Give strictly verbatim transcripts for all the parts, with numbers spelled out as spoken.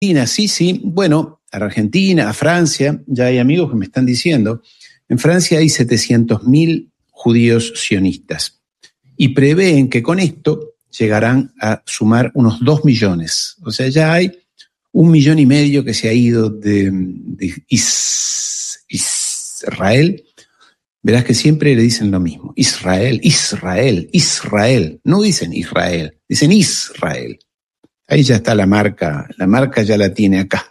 Argentina, sí, sí. Bueno, a Argentina, a Francia, ya hay amigos que me están diciendo, en Francia hay setecientos mil judíos sionistas y prevén que con esto llegarán a sumar unos dos millones. O sea, ya hay un millón y medio que se ha ido de, de is, Israel. Verás que siempre le dicen lo mismo. Israel, Israel, Israel. No dicen Israel, dicen Israel. Ahí ya está la marca, la marca ya la tiene acá.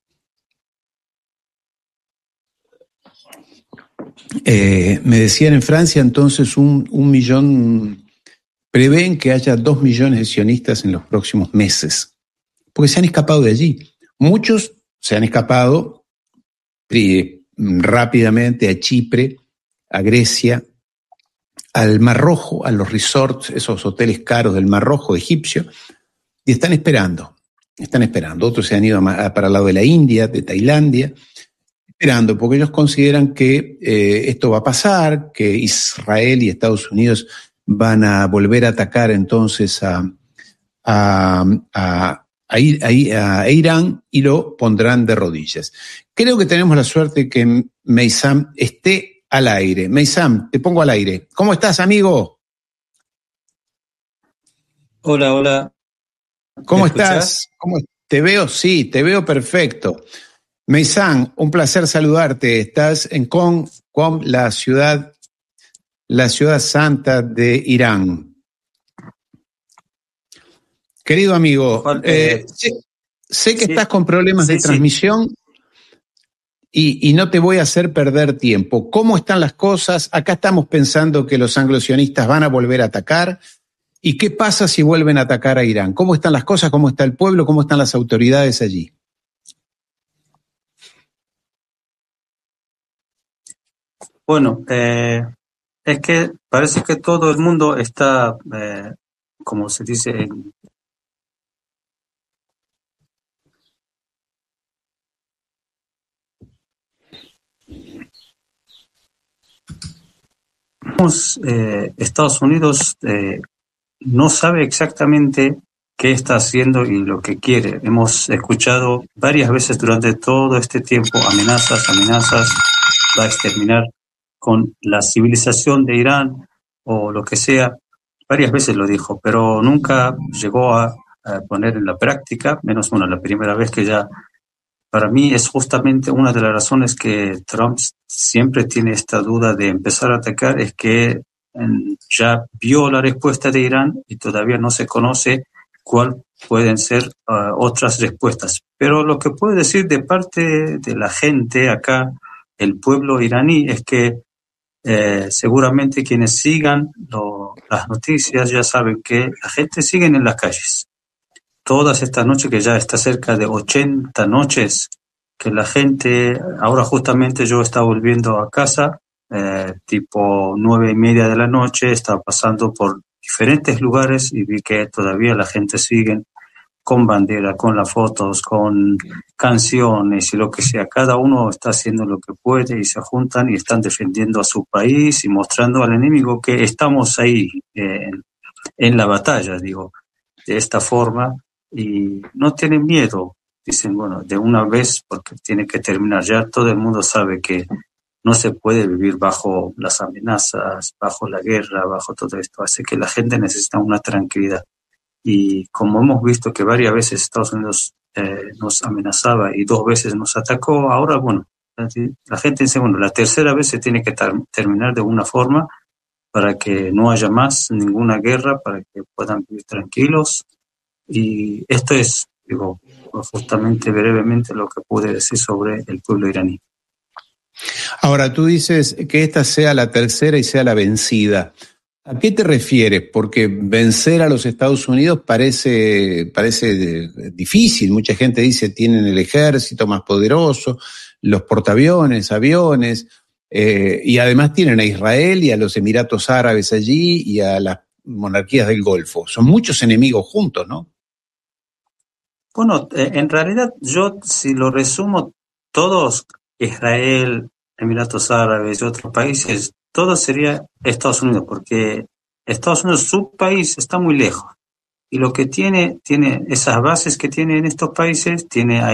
Eh, me decían en Francia entonces un, un millón, prevén que haya dos millones de sionistas en los próximos meses, porque se han escapado de allí. Muchos se han escapado eh, rápidamente a Chipre, a Grecia, al Mar Rojo, a los resorts, esos hoteles caros del Mar Rojo egipcio, y están esperando, están esperando. Otros se han ido a, a, para el lado de la India, de Tailandia, esperando, porque ellos consideran que eh, esto va a pasar, que Israel y Estados Unidos van a volver a atacar entonces a, a, a, a, a, a Irán y lo pondrán de rodillas. Creo que tenemos la suerte que Meysam esté al aire. Meysam, te pongo al aire. ¿Cómo estás, amigo? Hola, hola. ¿Cómo estás? ¿Cómo te veo? Sí, te veo perfecto. Meysam, un placer saludarte. Estás en Qom, Qom, la ciudad, la ciudad santa de Irán. Querido amigo, eh, sé, sé que sí, estás con problemas sí, de transmisión sí. y, y no te voy a hacer perder tiempo. ¿Cómo están las cosas? Acá estamos pensando que los anglosionistas van a volver a atacar. ¿Y qué pasa si vuelven a atacar a Irán? ¿Cómo están las cosas? ¿Cómo está el pueblo? ¿Cómo están las autoridades allí? Bueno, eh, es que parece que todo el mundo está, eh, como se dice en eh, Estados Unidos eh, no sabe exactamente qué está haciendo y lo que quiere. Hemos escuchado varias veces durante todo este tiempo amenazas, amenazas, va a exterminar con la civilización de Irán o lo que sea. Varias veces lo dijo, pero nunca llegó a, a poner en la práctica, menos bueno, la primera vez que ya. Para mí es justamente una de las razones que Trump siempre tiene esta duda de empezar a atacar, es que ya vio la respuesta de Irán y todavía no se conoce cuál pueden ser uh, otras respuestas. Pero lo que puedo decir de parte de la gente acá, el pueblo iraní, es que eh, seguramente quienes sigan lo, las noticias ya saben que la gente sigue en las calles. Todas estas noches, que ya está cerca de ochenta noches, que la gente, ahora justamente yo estaba volviendo a casa, eh, tipo nueve y media de la noche, estaba pasando por diferentes lugares y vi que todavía la gente sigue con bandera, con las fotos, con canciones y lo que sea. Cada uno está haciendo lo que puede y se juntan y están defendiendo a su país y mostrando al enemigo que estamos ahí eh, en la batalla, digo, de esta forma. Y no tienen miedo, dicen, bueno, de una vez, porque tiene que terminar. Ya todo el mundo sabe que no se puede vivir bajo las amenazas, bajo la guerra, bajo todo esto. Así que la gente necesita una tranquilidad. Y como hemos visto que varias veces Estados Unidos eh, nos amenazaba y dos veces nos atacó, ahora, bueno, la gente dice, bueno, la tercera vez se tiene que tar- terminar de una forma para que no haya más ninguna guerra, para que puedan vivir tranquilos. Y esto es, digo, justamente brevemente lo que pude decir sobre el pueblo iraní. Ahora, tú dices que esta sea la tercera y sea la vencida. ¿A qué te refieres? Porque vencer a los Estados Unidos parece, parece difícil. Mucha gente dice tienen el ejército más poderoso, los portaaviones, aviones, eh, y además tienen a Israel y a los Emiratos Árabes allí y a las monarquías del Golfo. Son muchos enemigos juntos, ¿no? Bueno, eh, en realidad yo, si lo resumo, todos, Israel, Emiratos Árabes y otros países, todo sería Estados Unidos, porque Estados Unidos, su país, está muy lejos. y lo que tiene, tiene esas bases que tiene en estos países, tiene